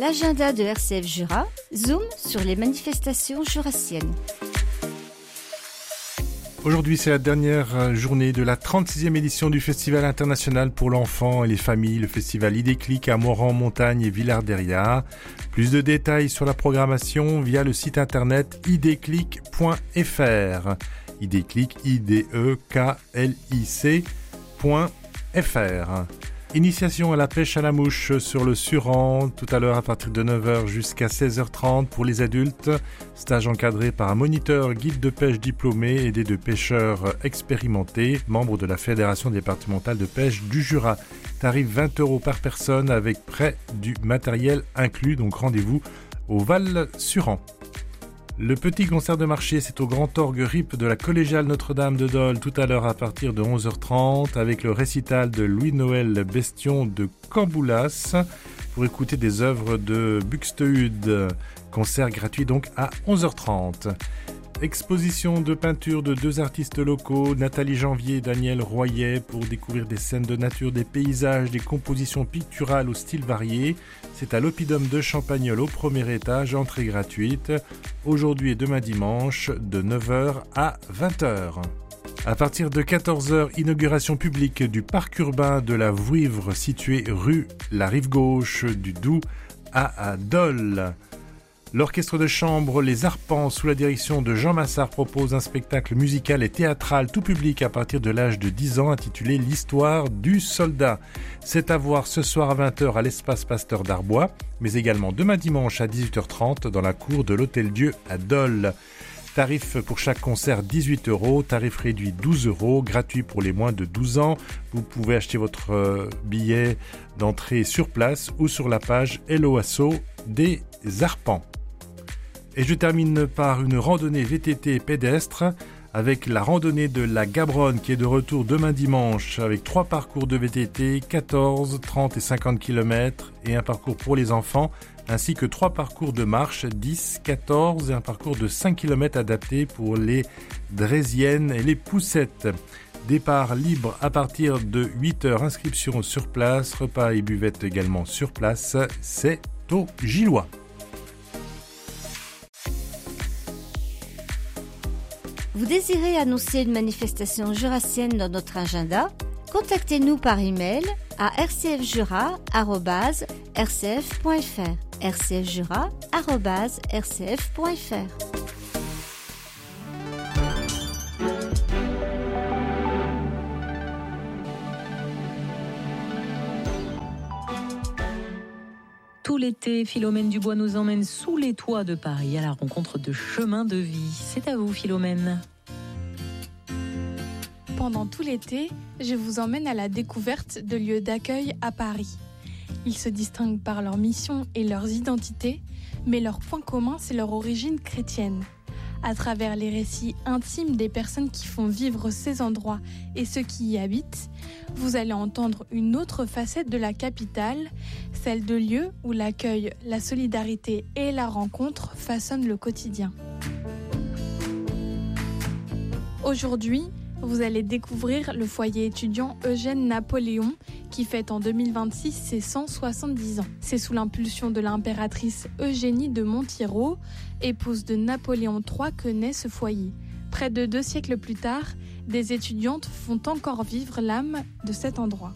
l'agenda de RCF Jura, zoom sur les manifestations jurassiennes. Aujourd'hui, c'est la dernière journée de la 36e édition du Festival international pour l'enfant et les familles, le festival Idéclic à Morand-Montagne et Villard-Derriat. Plus de détails sur la programmation via le site internet idéclic.fr. Idéclic, ideklic.fr. Initiation à la pêche à la mouche sur le Suran, tout à l'heure à partir de 9h jusqu'à 16h30 pour les adultes. Stage encadré par un moniteur guide de pêche diplômé aidé de pêcheurs expérimentés, membres de la Fédération départementale de pêche du Jura. Tarif 20 € par personne avec prêt du matériel inclus, donc rendez-vous au Val-Suran. Le petit concert de marché, c'est au Grand Orgue RIP de la Collégiale Notre-Dame de Dole tout à l'heure à partir de 11h30 avec le récital de Louis-Noël Bestion de Camboulas pour écouter des œuvres de Buxtehude. Concert gratuit donc à 11h30. Exposition de peinture de deux artistes locaux, Nathalie Janvier et Daniel Royer, pour découvrir des scènes de nature, des paysages, des compositions picturales au style varié. C'est à l'Oppidum de Champagnole au premier étage, entrée gratuite, aujourd'hui et demain dimanche, de 9h à 20h. À partir de 14h, inauguration publique du parc urbain de la Vouivre, situé rue La Rive Gauche du Doubs à Dole. L'orchestre de chambre Les Arpents, sous la direction de Jean Massard, propose un spectacle musical et théâtral tout public à partir de l'âge de 10 ans intitulé L'histoire du soldat. C'est à voir ce soir à 20h à l'espace Pasteur d'Arbois, mais également demain dimanche à 18h30 dans la cour de l'Hôtel-Dieu à Dole. Tarif pour chaque concert 18 €, tarif réduit 12 €, gratuit pour les moins de 12 ans. Vous pouvez acheter votre billet d'entrée sur place ou sur la page LOASSO des Arpents. Et je termine par une randonnée VTT pédestre avec la randonnée de la Gabronne qui est de retour demain dimanche avec 3 parcours de VTT, 14, 30 et 50 km et un parcours pour les enfants ainsi que 3 parcours de marche, 10, 14 et un parcours de 5 km adapté pour les Drésiennes et les Poussettes. Départ libre à partir de 8h, inscription sur place, repas et buvette également sur place, c'est au Gillois. Vous désirez annoncer une manifestation jurassienne dans notre agenda? Contactez-nous par email à rcfjura@rcf.fr. rcfjura@rcf.fr. Tout l'été, Philomène Dubois nous emmène sous les toits de Paris à la rencontre de chemins de vie. C'est à vous, Philomène. Pendant tout l'été, je vous emmène à la découverte de lieux d'accueil à Paris. Ils se distinguent par leur mission et leurs identités, mais leur point commun, c'est leur origine chrétienne. À travers les récits intimes des personnes qui font vivre ces endroits et ceux qui y habitent, vous allez entendre une autre facette de la capitale, celle de lieux où l'accueil, la solidarité et la rencontre façonnent le quotidien. Aujourd'hui, vous allez découvrir le foyer étudiant Eugène Napoléon qui fête en 2026 ses 170 ans. C'est sous l'impulsion de l'impératrice Eugénie de Montiraud, épouse de Napoléon III, que naît ce foyer. Près de 2 siècles plus tard, des étudiantes font encore vivre l'âme de cet endroit.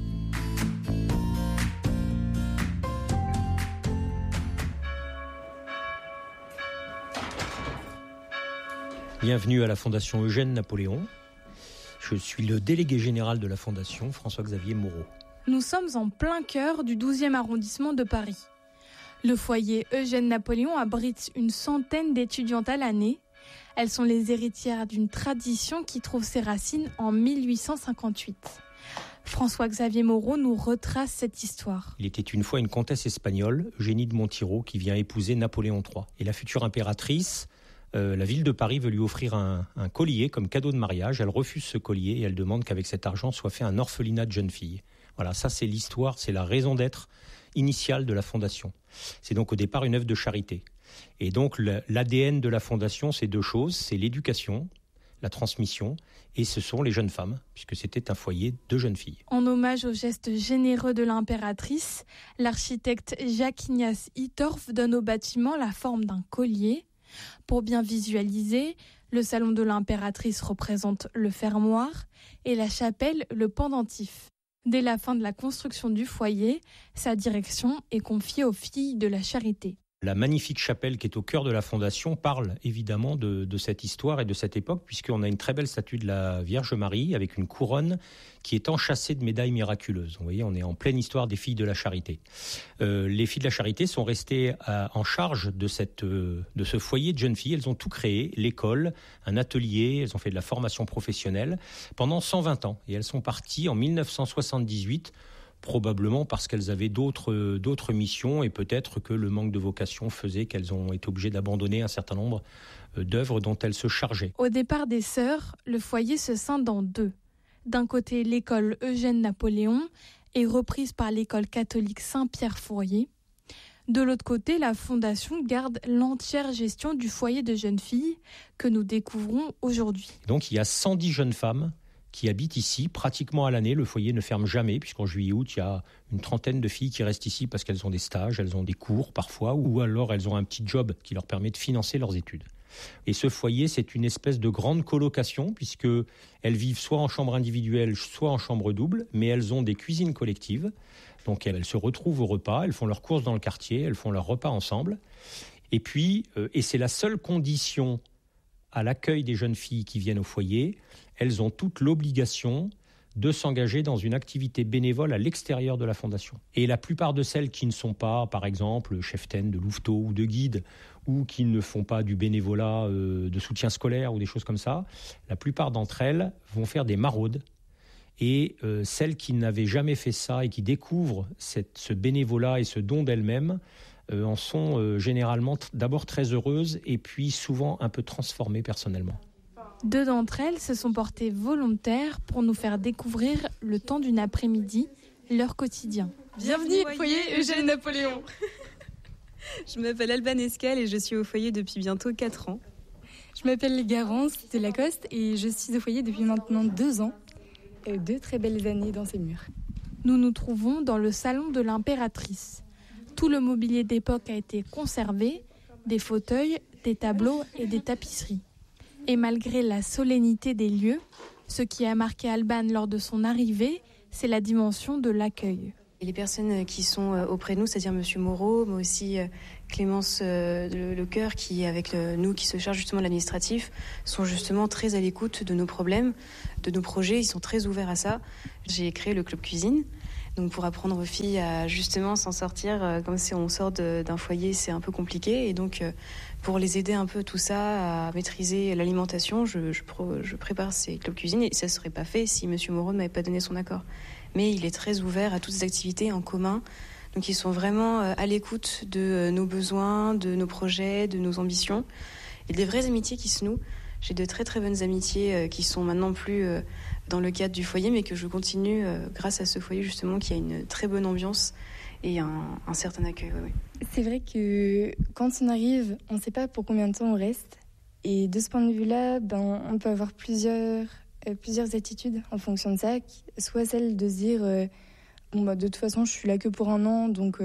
Bienvenue à la Fondation Eugène Napoléon. Je suis le délégué général de la Fondation, François-Xavier Moreau. Nous sommes en plein cœur du 12e arrondissement de Paris. Le foyer Eugène Napoléon abrite une centaine d'étudiantes à l'année. Elles sont les héritières d'une tradition qui trouve ses racines en 1858. François-Xavier Moreau nous retrace cette histoire. Il était une fois une comtesse espagnole, Eugénie de Montiraud, qui vient épouser Napoléon III. Et la future impératrice, la ville de Paris veut lui offrir un collier comme cadeau de mariage. Elle refuse ce collier et elle demande qu'avec cet argent soit fait un orphelinat de jeunes filles. Voilà, ça c'est l'histoire, c'est la raison d'être initiale de la Fondation. C'est donc au départ une œuvre de charité. Et donc l'ADN de la Fondation, c'est 2 choses, c'est l'éducation, la transmission, et ce sont les jeunes femmes, puisque c'était un foyer de jeunes filles. En hommage au geste généreux de l'impératrice, l'architecte Jacques-Ignace Hittorf donne au bâtiment la forme d'un collier. Pour bien visualiser, le salon de l'impératrice représente le fermoir et la chapelle le pendentif. Dès la fin de la construction du foyer, sa direction est confiée aux filles de la Charité. La magnifique chapelle qui est au cœur de la fondation parle évidemment de cette histoire et de cette époque, puisqu'on a une très belle statue de la Vierge Marie avec une couronne qui est enchâssée de médailles miraculeuses. Vous voyez, on est en pleine histoire des filles de la Charité. Les filles de la Charité sont restées en charge de ce foyer de jeunes filles. Elles ont tout créé, l'école, un atelier, elles ont fait de la formation professionnelle pendant 120 ans. Et elles sont parties en 1978, probablement parce qu'elles avaient d'autres missions et peut-être que le manque de vocation faisait qu'elles ont été obligées d'abandonner un certain nombre d'œuvres dont elles se chargeaient. Au départ des sœurs, le foyer se scinde en deux. D'un côté, l'école Eugène-Napoléon est reprise par l'école catholique Saint-Pierre-Fourier. De l'autre côté, la fondation garde l'entière gestion du foyer de jeunes filles que nous découvrons aujourd'hui. Donc il y a 110 jeunes femmes qui habitent ici pratiquement à l'année. Le foyer ne ferme jamais, puisqu'en juillet-août, il y a une trentaine de filles qui restent ici parce qu'elles ont des stages, elles ont des cours parfois, ou alors elles ont un petit job qui leur permet de financer leurs études. Et ce foyer, c'est une espèce de grande colocation, puisqu'elles vivent soit en chambre individuelle, soit en chambre double, mais elles ont des cuisines collectives. Donc elles se retrouvent au repas, elles font leurs courses dans le quartier, elles font leurs repas ensemble. Et puis, et c'est la seule condition à l'accueil des jeunes filles qui viennent au foyer, elles ont toute l'obligation de s'engager dans une activité bénévole à l'extérieur de la fondation. Et la plupart de celles qui ne sont pas, par exemple, cheftaines de louveteaux ou de guides, ou qui ne font pas du bénévolat de soutien scolaire ou des choses comme ça, la plupart d'entre elles vont faire des maraudes. Et celles qui n'avaient jamais fait ça et qui découvrent ce bénévolat et ce don d'elles-mêmes en sont généralement d'abord très heureuses et puis souvent un peu transformées personnellement. 2 d'entre elles se sont portées volontaires pour nous faire découvrir le temps d'une après-midi, leur quotidien. Bienvenue au foyer Eugène-Napoléon. Je m'appelle Alban Escal et je suis au foyer depuis bientôt 4 ans. Je m'appelle Garance de Lacoste et je suis au foyer depuis maintenant 2 ans. 2 très belles années dans ces murs. Nous nous trouvons dans le salon de l'impératrice. Tout le mobilier d'époque a été conservé, des fauteuils, des tableaux et des tapisseries. Et malgré la solennité des lieux, ce qui a marqué Alban lors de son arrivée, c'est la dimension de l'accueil. Les personnes qui sont auprès de nous, c'est-à-dire Monsieur Moreau, mais aussi Clémence Lecoeur, qui est avec nous, qui se charge justement de l'administratif, sont justement très à l'écoute de nos problèmes, de nos projets. Ils sont très ouverts à ça. J'ai créé le club cuisine, donc pour apprendre aux filles à justement s'en sortir. Comme si on sort d'un foyer, c'est un peu compliqué, et donc pour les aider un peu tout ça à maîtriser l'alimentation, je prépare ces clubs cuisine, et ça ne serait pas fait si Monsieur Moreau ne m'avait pas donné son accord. Mais il est très ouvert à toutes ces activités en commun. Donc ils sont vraiment à l'écoute de nos besoins, de nos projets, de nos ambitions. Et des vraies amitiés qui se nouent. J'ai de très très bonnes amitiés qui sont maintenant plus dans le cadre du foyer, mais que je continue grâce à ce foyer justement qui a une très bonne ambiance et un certain accueil. Oui. C'est vrai que quand on arrive, on ne sait pas pour combien de temps on reste. Et de ce point de vue-là, on peut avoir plusieurs attitudes en fonction de ça. Soit celle de se dire de toute façon je suis là que pour 1 an, donc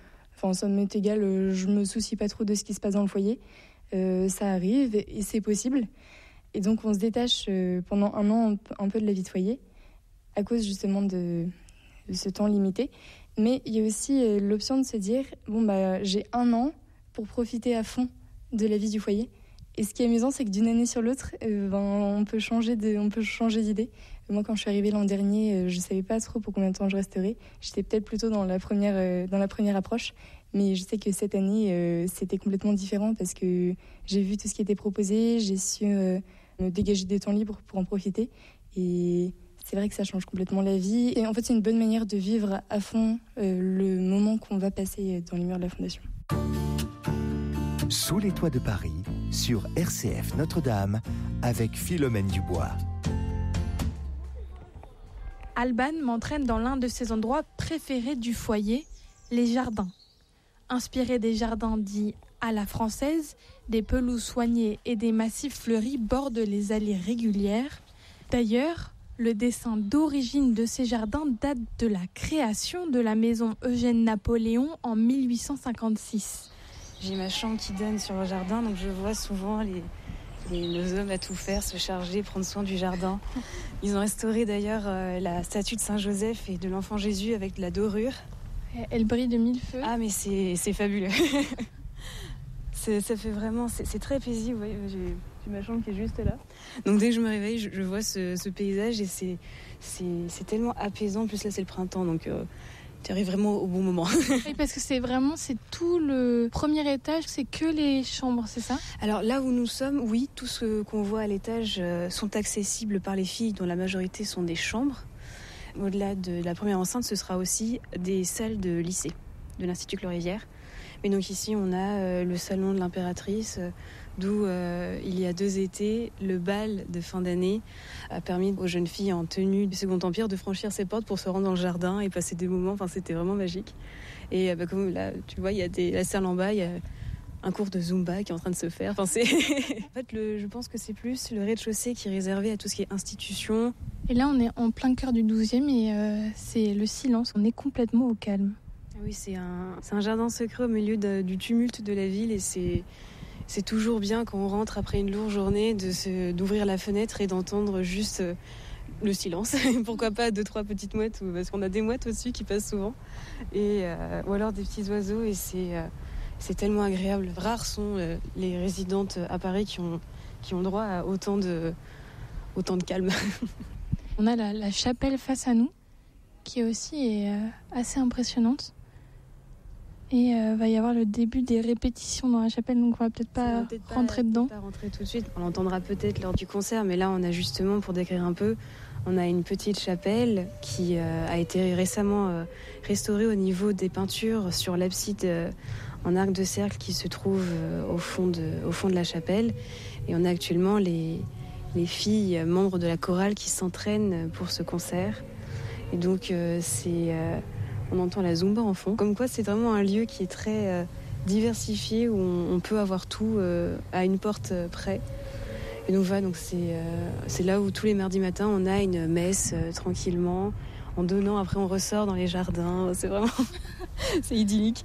ça m'est égal, je me soucie pas trop de ce qui se passe dans le foyer. Ça arrive et c'est possible, et donc on se détache pendant 1 an un peu de la vie de foyer à cause justement de ce temps limité. Mais il y a aussi l'option de se dire j'ai 1 an pour profiter à fond de la vie du foyer. Et ce qui est amusant, c'est que d'une année sur l'autre, on peut changer d'idée. Moi, quand je suis arrivée l'an dernier, je savais pas trop pour combien de temps je resterais. J'étais peut-être plutôt dans la première approche, mais je sais que cette année, c'était complètement différent parce que j'ai vu tout ce qui était proposé, j'ai su me dégager des temps libres pour en profiter. Et c'est vrai que ça change complètement la vie. Et en fait, c'est une bonne manière de vivre à fond le moment qu'on va passer dans les murs de la Fondation. Sous les toits de Paris, sur RCF Notre-Dame, avec Philomène Dubois. Alban m'entraîne dans l'un de ses endroits préférés du foyer, les jardins. Inspiré des jardins dits À la française, des pelouses soignées et des massifs fleuris bordent les allées régulières. D'ailleurs, le dessin d'origine de ces jardins date de la création de la maison Eugène Napoléon en 1856. J'ai ma chambre qui donne sur le jardin, donc je vois souvent nos hommes à tout faire, se charger, prendre soin du jardin. Ils ont restauré d'ailleurs la statue de Saint-Joseph et de l'enfant Jésus avec de la dorure. Elle brille de mille feux. Ah mais c'est fabuleux. Ça fait vraiment, c'est très paisible. Vous voyez, j'ai ma chambre qui est juste là. Donc dès que je me réveille, je vois ce paysage et c'est tellement apaisant. En plus là c'est le printemps, donc tu arrives vraiment au bon moment. Oui, parce que c'est tout le premier étage, c'est que les chambres, c'est ça ? Alors là où nous sommes, oui, tout ce qu'on voit à l'étage sont accessibles par les filles, dont la majorité sont des chambres. Au-delà de la première enceinte, ce sera aussi des salles de lycée, de l'Institut Clos-Rivière. Mais donc ici, on a le salon de l'impératrice, d'où il y a 2 étés, le bal de fin d'année a permis aux jeunes filles en tenue du Second Empire de franchir ses portes pour se rendre dans le jardin et passer des moments. Enfin, c'était vraiment magique. Et comme là, tu vois, il y a la salle en bas, il y a un cours de Zumba qui est en train de se faire. Enfin, en fait, je pense que c'est plus le rez-de-chaussée qui est réservé à tout ce qui est institution. Et là, on est en plein cœur du 12e et c'est le silence. On est complètement au calme. Oui, c'est un jardin secret au milieu du tumulte de la ville et c'est toujours bien quand on rentre après une lourde journée d'ouvrir la fenêtre et d'entendre juste le silence. Pourquoi pas 2-3 petites mouettes, parce qu'on a des mouettes au-dessus qui passent souvent. Ou alors des petits oiseaux et c'est tellement agréable. Rares sont les résidentes à Paris qui ont droit à autant de calme. On a la chapelle face à nous qui est assez impressionnante. Et va y avoir le début des répétitions dans la chapelle, donc on va peut-être pas rentrer dedans. Pas rentrer tout de suite. On l'entendra peut-être lors du concert, mais là on a justement, pour décrire un peu, on a une petite chapelle qui a été récemment restaurée au niveau des peintures sur l'abside en arc de cercle qui se trouve au fond de la chapelle. Et on a actuellement les filles membres de la chorale qui s'entraînent pour ce concert. Et donc on entend la Zumba en fond. Comme quoi, c'est vraiment un lieu qui est très diversifié, où on peut avoir tout à une porte près. Et donc c'est là où tous les mardis matins, on a une messe tranquillement. En donnant, après on ressort dans les jardins. C'est vraiment c'est idyllique.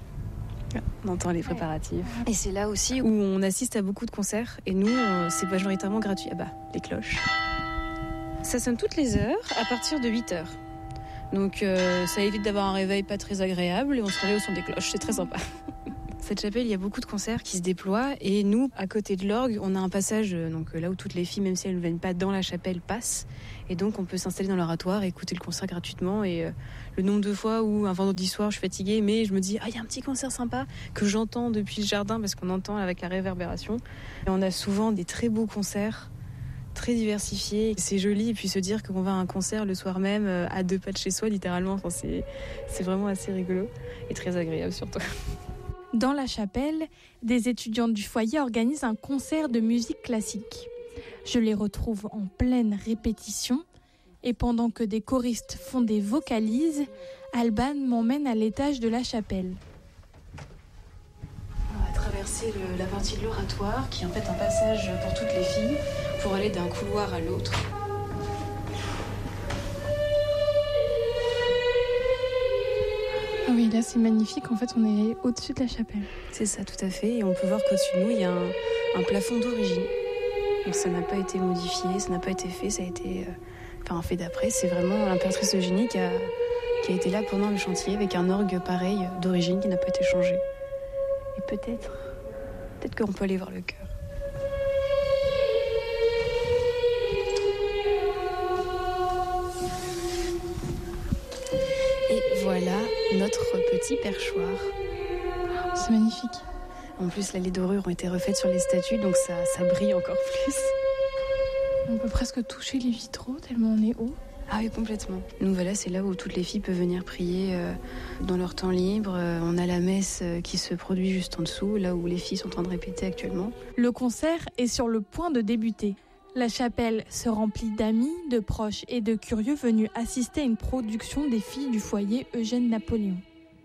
On entend les préparatifs. Et c'est là aussi où on assiste à beaucoup de concerts. Et nous, c'est majoritairement gratuit. Les cloches. Ça sonne toutes les heures à partir de 8h. Donc ça évite d'avoir un réveil pas très agréable et on se réveille au son des cloches, c'est très sympa. Cette chapelle, il y a beaucoup de concerts qui se déploient et nous, à côté de l'orgue, on a un passage donc là où toutes les filles, même si elles ne viennent pas dans la chapelle, passent. Et donc on peut s'installer dans l'oratoire et écouter le concert gratuitement. Et le nombre de fois où un vendredi soir, je suis fatiguée, mais je me dis il y a un petit concert sympa que j'entends depuis le jardin parce qu'on entend avec la réverbération. Et on a souvent des très beaux concerts. Très diversifié, c'est joli et puis se dire qu'on va à un concert le soir même à 2 pas de chez soi littéralement, enfin, c'est vraiment assez rigolo et très agréable surtout. Dans la chapelle, des étudiantes du foyer organisent un concert de musique classique. Je les retrouve en pleine répétition et pendant que des choristes font des vocalises, Alban m'emmène à l'étage de la chapelle. On va traverser la partie de l'oratoire qui est en fait un passage pour toutes les filles pour aller d'un couloir à l'autre. Ah oui, là c'est magnifique, en fait on est au-dessus de la chapelle. C'est ça, tout à fait, et on peut voir qu'au-dessus de nous il y a un plafond d'origine. Donc ça n'a pas été modifié, ça n'a pas été fait, ça a été fait d'après. C'est vraiment l'impératrice Eugénie qui a été là pendant le chantier avec un orgue pareil d'origine qui n'a pas été changé. Et peut-être qu'on peut aller voir le chœur. Et voilà notre petit perchoir. C'est magnifique. En plus, là, les dorures ont été refaites sur les statues, donc ça brille encore plus. On peut presque toucher les vitraux tellement on est haut. Ah oui, complètement. Donc voilà, c'est là où toutes les filles peuvent venir prier dans leur temps libre. On a la messe qui se produit juste en dessous, là où les filles sont en train de répéter actuellement. Le concert est sur le point de débuter. La chapelle se remplit d'amis, de proches et de curieux venus assister à une production des filles du foyer Eugène Napoléon.